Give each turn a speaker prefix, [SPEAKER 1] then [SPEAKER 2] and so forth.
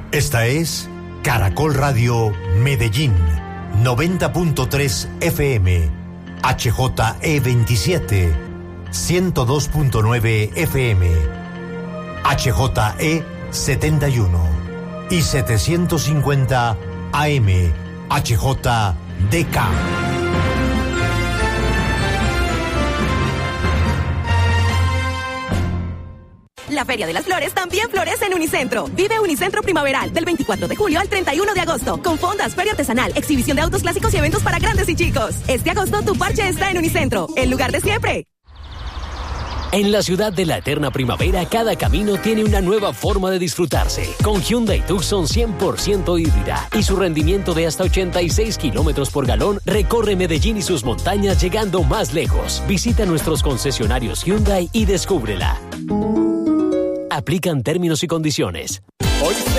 [SPEAKER 1] Esta es Caracol Radio Medellín, 90.3 FM, HJE27, 102.9 FM, HJE71 y 750 AM, HJDK.
[SPEAKER 2] La Feria de las Flores también florece en Unicentro. Vive Unicentro Primaveral del 24 de julio al 31 de agosto. Con fondas, feria artesanal, exhibición de autos clásicos y eventos para grandes y chicos. Este agosto tu parche está en Unicentro, el lugar de siempre.
[SPEAKER 3] En la ciudad de la eterna primavera, cada camino tiene una nueva forma de disfrutarse. Con Hyundai Tucson 100% híbrida y su rendimiento de hasta 86 kilómetros por galón, recorre Medellín y sus montañas llegando más lejos. Visita nuestros concesionarios Hyundai y descúbrela. Aplican términos y condiciones.